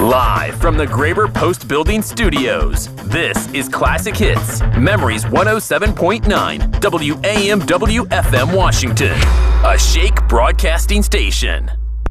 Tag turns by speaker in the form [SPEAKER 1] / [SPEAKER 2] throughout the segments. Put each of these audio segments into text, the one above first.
[SPEAKER 1] Live from the Graber Post Building Studios, this is Classic Hits, Memories 107.9, WAMW-FM Washington, a Shake broadcasting station.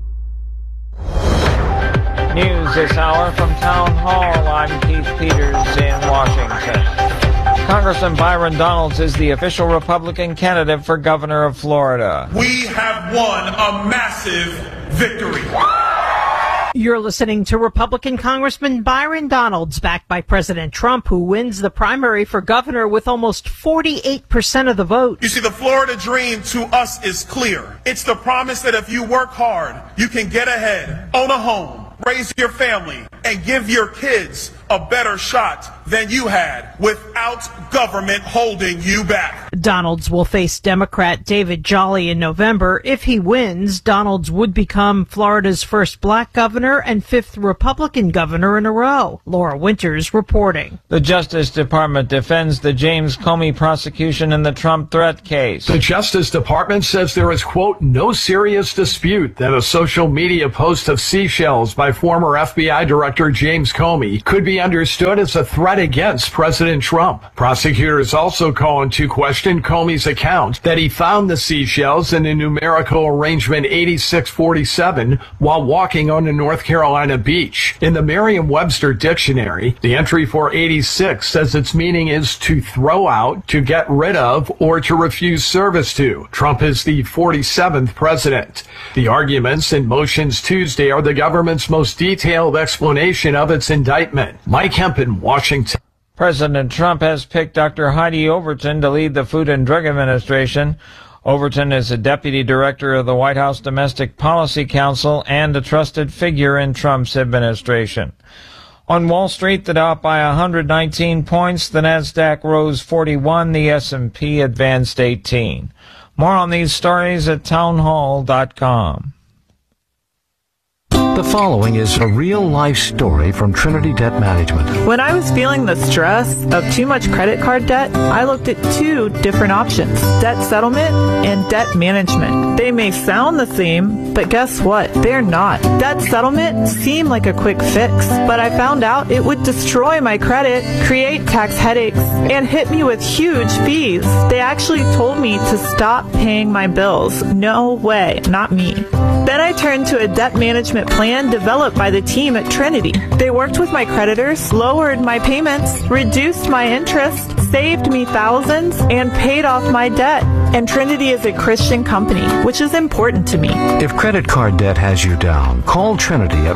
[SPEAKER 2] News this hour from Town Hall. I'm Keith Peters in Washington. Congressman Byron Donalds is the official Republican candidate for governor of Florida.
[SPEAKER 3] We have won a massive victory.
[SPEAKER 4] You're listening to Republican Congressman Byron Donalds, backed by President Trump, who wins the primary for governor with almost 48% of the vote.
[SPEAKER 3] You see, the Florida dream to us is clear. It's the promise that if you work hard, you can get ahead, own a home, raise your family, and give your kids a better shot than you had without government holding you back.
[SPEAKER 4] Donalds will face Democrat David Jolly in November. If he wins, Donalds would become Florida's first black governor and fifth Republican governor in a row. Laura Winters reporting.
[SPEAKER 2] The Justice Department defends the James Comey prosecution in the Trump threat case.
[SPEAKER 5] The Justice Department says there is, quote, no serious dispute that a social media post of seashells by former FBI Director James Comey could be understood as a threat against President Trump. Prosecutors also call into question Comey's account that he found the seashells in a numerical arrangement 8647 while walking on a North Carolina beach. In the Merriam-Webster dictionary, the entry for 86 says its meaning is to throw out, to get rid of, or to refuse service to. Trump is the 47th president. The arguments and motions Tuesday are the government's most detailed explanation of its indictment. Mike Hemp in Washington.
[SPEAKER 2] President Trump has picked Dr. Heidi Overton to lead the Food and Drug Administration. Overton is a deputy director of the White House Domestic Policy Council and a trusted figure in Trump's administration. On Wall Street, the Dow up by 119 points, the Nasdaq rose 41, the S&P advanced 18. More on these stories at townhall.com.
[SPEAKER 6] The following is a real-life story from Trinity Debt Management.
[SPEAKER 7] When I was feeling the stress of too much credit card debt, I looked at two different options: debt settlement and debt management. They may sound the same, but guess what? They're not. Debt settlement seemed like a quick fix, but I found out it would destroy my credit, create tax headaches, and hit me with huge fees. They actually told me to stop paying my bills. No way, not me. Then I turned to a debt management plan developed by the team at Trinity. They worked with my creditors, lowered my payments, reduced my interest, saved me thousands, and paid off my debt. And Trinity is a Christian company, which is important to me.
[SPEAKER 6] If credit card debt has you down, call Trinity at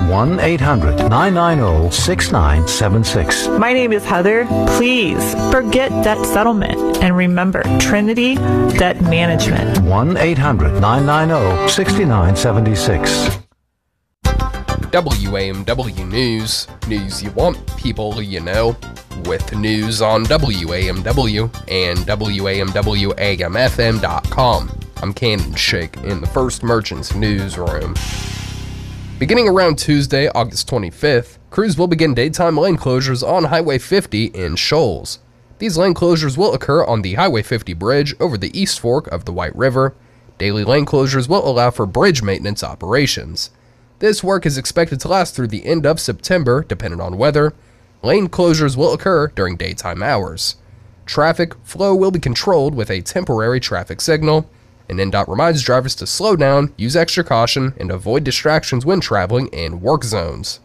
[SPEAKER 6] 1-800-990-6976.
[SPEAKER 7] My name is Heather. Please forget debt settlement and remember Trinity Debt Management.
[SPEAKER 6] 1-800-990-6976.
[SPEAKER 8] WAMW News. News you want, people you know. With news on WAMW and WAMWAMFM.com. I'm Cannon Shake in the First Merchants newsroom. Beginning around Tuesday, August 25th, crews will begin daytime lane closures on Highway 50 in Shoals. These lane closures will occur on the Highway 50 bridge over the East Fork of the White River. Daily lane closures will allow for bridge maintenance operations. This work is expected to last through the end of September, depending on weather. Lane closures will occur during daytime hours. Traffic flow will be controlled with a temporary traffic signal, and NDOT reminds drivers to slow down, use extra caution, and avoid distractions when traveling in work zones.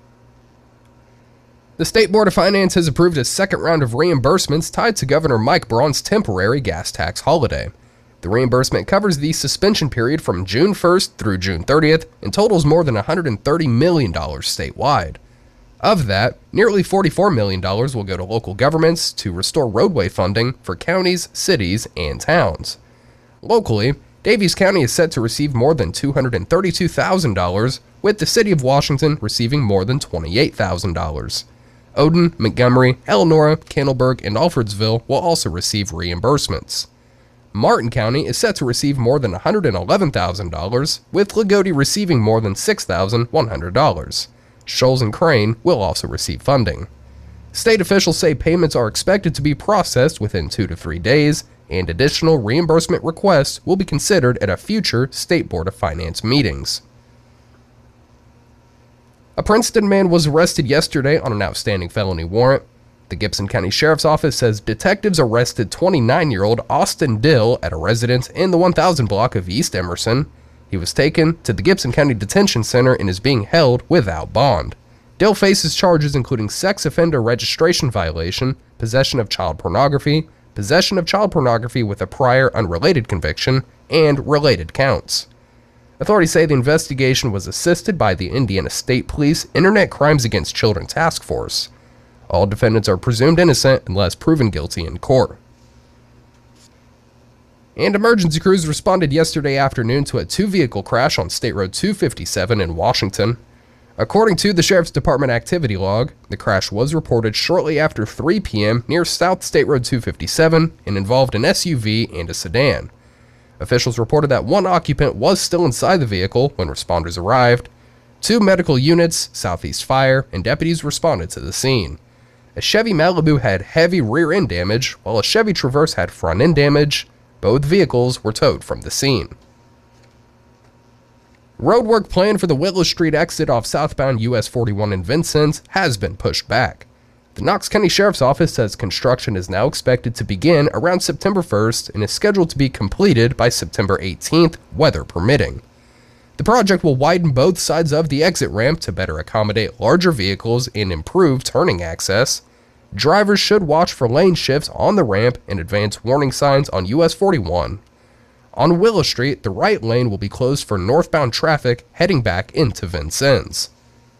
[SPEAKER 8] The State Board of Finance has approved a second round of reimbursements tied to Governor Mike Braun's temporary gas tax holiday. The reimbursement covers the suspension period from June 1st through June 30th and totals more than $130 million statewide. Of that, nearly $44 million will go to local governments to restore roadway funding for counties, cities, and towns. Locally, Daviess County is set to receive more than $232,000, with the City of Washington receiving more than $28,000. Odin, Montgomery, Eleanor, Candleburg, and Alfredsville will also receive reimbursements. Martin County is set to receive more than $111,000, with Lagodi receiving more than $6,100. Shoals and Crane will also receive funding. State officials say payments are expected to be processed within 2 to 3 days, and additional reimbursement requests will be considered at a future State Board of Finance meetings. A Princeton man was arrested yesterday on an outstanding felony warrant. The Gibson County Sheriff's Office says detectives arrested 29-year-old Austin Dill at a residence in the 1000 block of East Emerson. He was taken to the Gibson County Detention Center and is being held without bond. Dill faces charges including sex offender registration violation, possession of child pornography with a prior unrelated conviction, and related counts. Authorities say the investigation was assisted by the Indiana State Police Internet Crimes Against Children Task Force. All defendants are presumed innocent unless proven guilty in court. And emergency crews responded yesterday afternoon to a two-vehicle crash on State Road 257 in Washington. According to the Sheriff's Department activity log, the crash was reported shortly after 3 p.m. near South State Road 257 and involved an SUV and a sedan. Officials reported that one occupant was still inside the vehicle when responders arrived. 2 medical units, Southeast Fire, and deputies responded to the scene. A Chevy Malibu had heavy rear-end damage, while a Chevy Traverse had front-end damage. Both vehicles were towed from the scene. Roadwork planned for the Willow Street exit off southbound US 41 in Vincennes has been pushed back. The Knox County Sheriff's Office says construction is now expected to begin around September 1st and is scheduled to be completed by September 18th, weather permitting. The project will widen both sides of the exit ramp to better accommodate larger vehicles and improve turning access. Drivers should watch for lane shifts on the ramp and advance warning signs on US 41. On Willow Street, the right lane will be closed for northbound traffic heading back into Vincennes.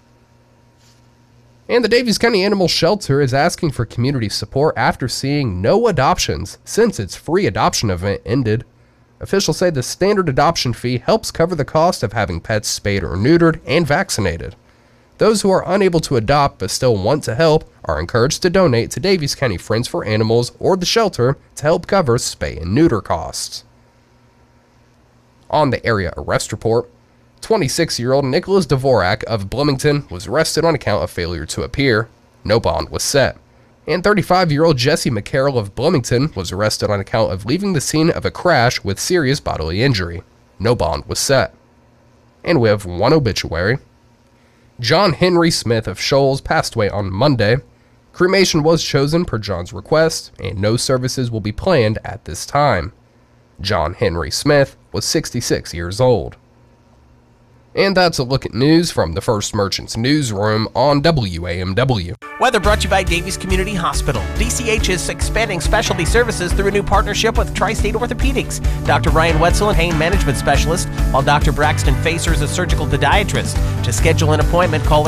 [SPEAKER 8] And the Daviess County Animal Shelter is asking for community support after seeing no adoptions since its free adoption event ended. Officials say the standard adoption fee helps cover the cost of having pets spayed or neutered and vaccinated. Those who are unable to adopt but still want to help are encouraged to donate to Daviess County Friends for Animals or the shelter to help cover spay and neuter costs. On the area arrest report, 26-year-old Nicholas Dvorak of Bloomington was arrested on account of failure to appear. No bond was set. And 35-year-old Jesse McCarroll of Bloomington was arrested on account of leaving the scene of a crash with serious bodily injury. No bond was set. And we have one obituary. John Henry Smith of Shoals passed away on Monday. Cremation was chosen per John's request, and no services will be planned at this time. John Henry Smith was 66 years old. And that's a look at news from the First Merchants newsroom on WAMW.
[SPEAKER 9] Weather brought to you by Daviess Community Hospital. DCH is expanding specialty services through a new partnership with Tri-State Orthopedics. Dr. Ryan Wetzel, a pain management specialist, while Dr. Braxton Facer is a surgical podiatrist. To schedule an appointment, call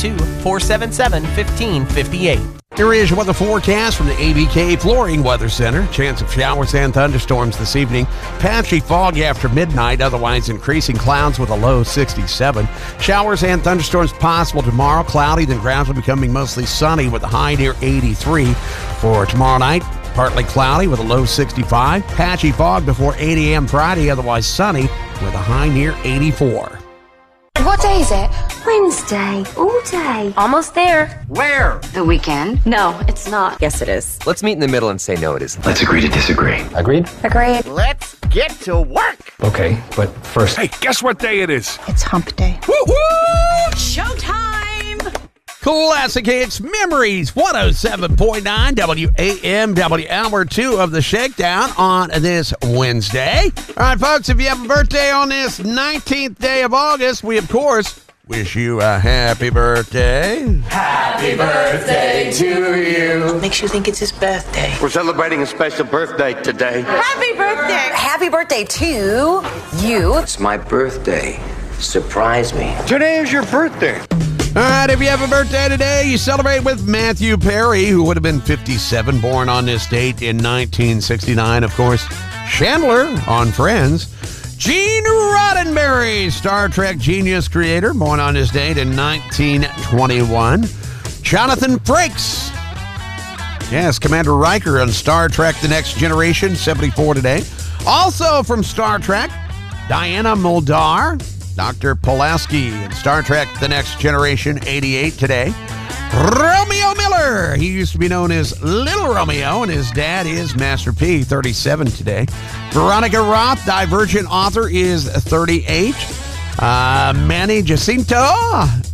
[SPEAKER 9] 812-477-1558.
[SPEAKER 10] Here is your weather forecast from the ABK Flooring Weather Center. Chance of showers and thunderstorms this evening. Patchy fog after midnight, otherwise increasing clouds with a low 67. Showers and thunderstorms possible tomorrow. Cloudy, then gradually becoming mostly sunny with a high near 83. For tomorrow night, partly cloudy with a low 65. Patchy fog before 8 a.m. Friday, otherwise sunny with a high near 84.
[SPEAKER 11] What day is it? Wednesday. All day. Almost there.
[SPEAKER 12] Where?
[SPEAKER 11] The weekend. No, it's not. Yes, it is.
[SPEAKER 12] Let's meet in the middle and say no, it isn't.
[SPEAKER 6] Let's agree to disagree. Agreed?
[SPEAKER 11] Agreed.
[SPEAKER 12] Let's get to work.
[SPEAKER 6] Okay, but first...
[SPEAKER 13] Hey, guess what day it is?
[SPEAKER 11] It's hump day.
[SPEAKER 10] Woo-hoo!
[SPEAKER 4] Showtime!
[SPEAKER 10] Classic Hits Memories 107.9 WAMW, hour 2 of the Shakedown on this Wednesday. All right, folks, if you have a birthday on this 19th day of August, we, of course, wish you a happy birthday.
[SPEAKER 14] Happy birthday to you.
[SPEAKER 15] Makes you think it's his birthday.
[SPEAKER 16] We're celebrating a special birthday today.
[SPEAKER 15] Happy birthday.
[SPEAKER 17] Happy birthday to you.
[SPEAKER 18] It's my birthday. Surprise me.
[SPEAKER 16] Today is your birthday.
[SPEAKER 10] All right, if you have a birthday today, you celebrate with Matthew Perry, who would have been 57, born on this date in 1969. Of course, Chandler on Friends. Gene Roddenberry, Star Trek genius creator, born on this date in 1921. Jonathan Frakes. Yes, Commander Riker on Star Trek The Next Generation, 74 today. Also from Star Trek, Diana Muldaur. Dr. Pulaski in Star Trek The Next Generation, 88 today. Romeo Miller. He used to be known as Little Romeo, and his dad is Master P, 37 today. Veronica Roth, Divergent author, is 38. Manny Jacinto,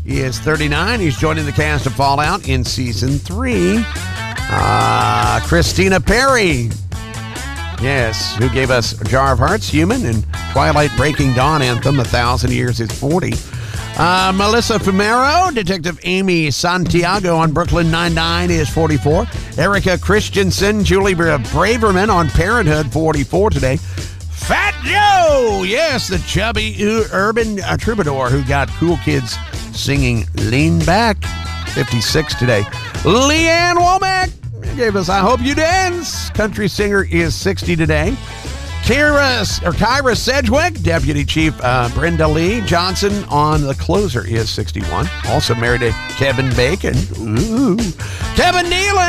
[SPEAKER 10] He is 39. He's joining the cast of Fallout in season 3. Christina Perri. Yes, who gave us Jar of Hearts, Human, and Twilight Breaking Dawn anthem, 1,000 Years is 40. Melissa Fumero, Detective Amy Santiago on Brooklyn Nine-Nine is 44. Erica Christensen, Julie Braverman on Parenthood, 44 today. Fat Joe, yes, the chubby urban troubadour who got cool kids singing Lean Back, 56 today. Leanne Womack gave us I Hope You Dance. Country singer is 60 today. Kyra Sedgwick, Deputy Chief Brenda Lee Johnson on The Closer is 61. Also married to Kevin Bacon. Ooh. Kevin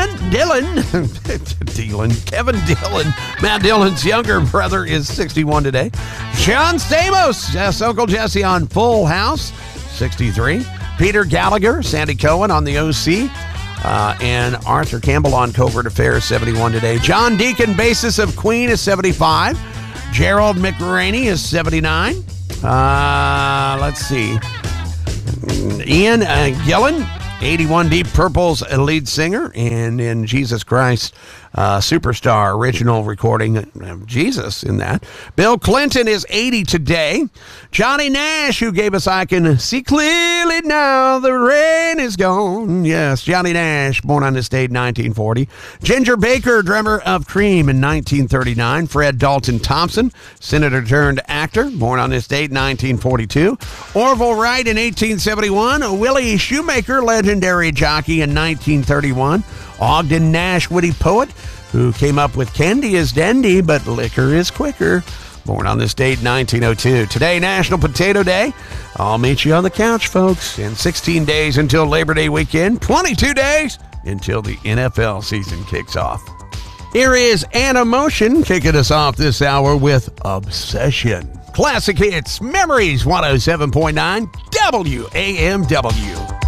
[SPEAKER 10] Kevin Dillon. Matt Dillon's younger brother is 61 today. John Stamos, yes, Uncle Jesse on Full House, 63. Peter Gallagher, Sandy Cohen on The OC. And Arthur Campbell on Covert Affairs, 71 today. John Deacon, bassist of Queen, is 75. Gerald McRaney is 79. Let's see. Ian Gillan, 81, Deep Purple's lead singer. And in Jesus Christ Superstar original recording of Jesus in that. Bill Clinton is 80 today. Johnny Nash, who gave us I Can See Clearly Now the Rain Is Gone. Yes, Johnny Nash, born on this date, 1940. Ginger Baker, drummer of Cream in 1939. Fred Dalton Thompson, senator turned actor, born on this date, 1942. Orville Wright in 1871. Willie Shoemaker, legendary jockey in 1931. Ogden Nash, witty poet, who came up with candy is dandy, but liquor is quicker. Born on this date, 1902. Today, National Potato Day. I'll meet you on the couch, folks. In 16 days until Labor Day weekend, 22 days until the NFL season kicks off. Here is Anna Motion kicking us off this hour with Obsession. Classic Hits, Memories 107.9 WAMW.